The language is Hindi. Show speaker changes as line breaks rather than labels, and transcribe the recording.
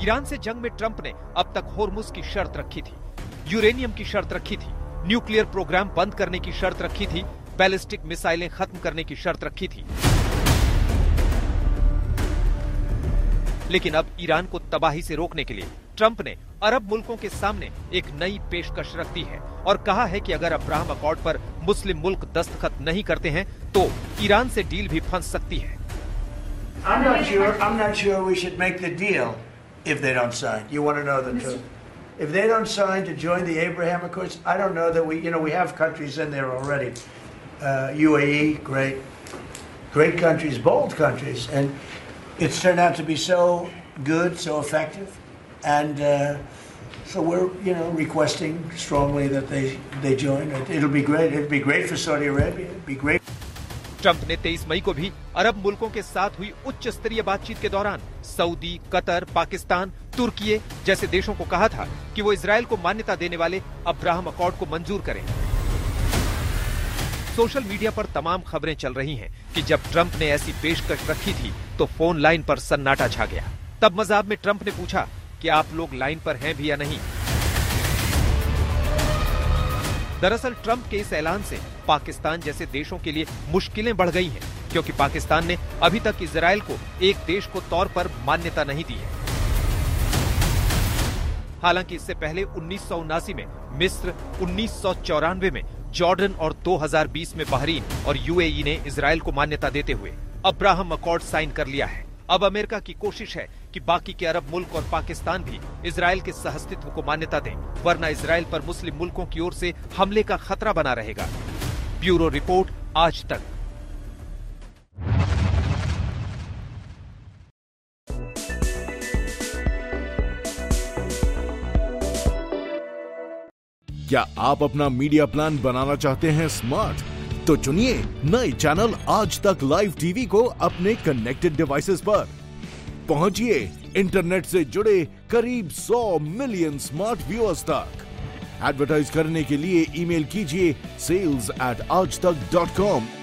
ईरान से जंग में ट्रंप ने अब तक होर्मुज की शर्त रखी थी, यूरेनियम की शर्त रखी थी, न्यूक्लियर प्रोग्राम बंद करने की शर्त रखी थी, बैलिस्टिक मिसाइलें खत्म करने की शर्त रखी थी। लेकिन अब ईरान को तबाही से रोकने के लिए ट्रंप ने अरब मुल्कों के सामने एक नई पेशकश रख दी है और कहा है कि अगर अब्राहम अकॉर्ड पर मुस्लिम मुल्क दस्तखत नहीं करते हैं तो ईरान से डील भी फंस सकती है।
I'm not sure we should make the deal if they don't sign. You want to know the truth? If they don't sign to join the Abraham Accords, I don't know that we have countries in there already. UAE, great countries, bold countries, and it's turned out to be so good, so effective, and so we're requesting strongly that they join. It'll be great. It'll be great for Saudi Arabia. It'll be great.
Trump ने 23 मई को भी अरब मुल्कों के साथ हुई उच्च स्तरीय बातचीत के दौरान सऊदी, कतर, पाकिस्तान, तुर्की जैसे देशों को कहा था कि वो इजरायल को मान्यता देने वाले अब्राहम अकॉर्ड को मंजूर करें। सोशल मीडिया पर तमाम खबरें चल रही हैं कि जब ट्रंप ने ऐसी पेशकश रखी थी तो फोन लाइन पर सन्नाटा छा गया। तब मजाक में ट्रंप ने पूछा कि आप लोग लाइन पर हैं भी या नहीं। दरअसल ट्रंप के इस ऐलान से पाकिस्तान जैसे देशों के लिए मुश्किलें बढ़ गई हैं, क्योंकि पाकिस्तान ने अभी तक इजरायल को एक देश को तौर पर मान्यता नहीं दी है। हालांकि इससे पहले 1979 में मिस्र, 1994 में जॉर्डन और 2020 में बहरीन और यूएई ने इजरायल को मान्यता देते हुए अब्राहम अकॉर्ड साइन कर लिया है। अब अमेरिका की कोशिश है कि बाकी के अरब मुल्क और पाकिस्तान भी इजरायल के सहअस्तित्व को मान्यता दें, वरना इजरायल पर मुस्लिम मुल्कों की ओर से हमले का खतरा बना रहेगा। ब्यूरो रिपोर्ट, आज तक।
क्या आप अपना मीडिया प्लान बनाना चाहते हैं स्मार्ट? तो चुनिए नए चैनल आज तक लाइव टीवी को अपने कनेक्टेड डिवाइसेस पर। पहुंचिए इंटरनेट से जुड़े करीब 100 मिलियन स्मार्ट व्यूअर्स तक। एडवर्टाइज करने के लिए ईमेल कीजिए sales@aajtak.com